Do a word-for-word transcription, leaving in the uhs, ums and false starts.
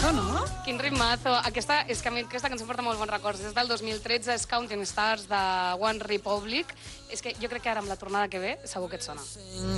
ritmazo, no? Quin ritmazo. Aquesta, és que a mi aquesta cançó porta molt bons records. Des del dos mil tretze és Counting Stars de One Republic. És que jo crec que ara amb la tornada que ve segur que et sona.